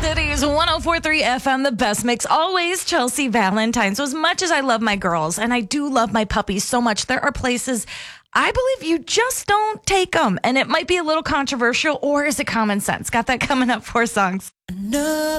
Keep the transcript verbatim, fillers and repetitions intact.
It is one oh four point three F M, the best mix always, Chelsea Valentine. So as much as I love my girls, and I do love my puppies so much, there are places I believe you just don't take them. And it might be a little controversial, or is it common sense? Got that coming up, four songs.